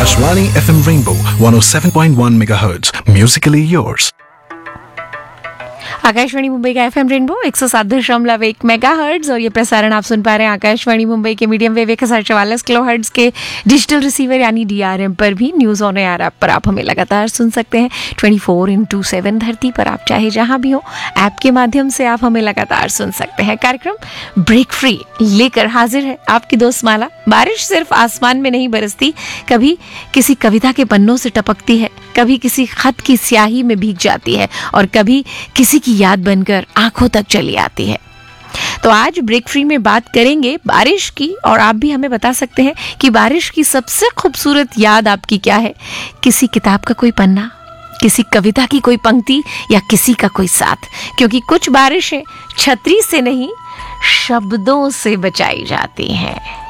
Akashvani FM Rainbow 107.1 MHz. Musically yours. Akashvani Mumbai का FM rainbow 107.1 megahertz और ये प्रसारण आप सुन पा रहे हैं आकाशवाणी मुंबई के मीडियम वेव 1044 किलोहर्ट्ज के डिजिटल रिसीवर यानी DRM पर भी। न्यूज़ ऑन एयर ऐप पर आप हमें लगातार सुन सकते हैं 24/7 धरती पर, आप चाहे जहां भी हो ऐप के माध्यम से आप हमें लगातार सुन सकते हैं। कार्यक्रम ब्रेक फ्री लेकर हाजिर है आपकी दोस्त माला। बारिश सिर्फ आसमान में नहीं बरसती, कभी किसी कविता के पन्नों से टपकती है, कभी किसी खत की स्याही में भीग जाती है और कभी किसी की याद बनकर आंखों तक चली आती है। तो आज ब्रेक फ्री में बात करेंगे बारिश की, और आप भी हमें बता सकते हैं कि बारिश की सबसे खूबसूरत याद आपकी क्या है। किसी किताब का कोई पन्ना, किसी कविता की कोई पंक्ति या किसी का कोई साथ, क्योंकि कुछ बारिशें छतरी से नहीं शब्दों से बचाई जाती हैं।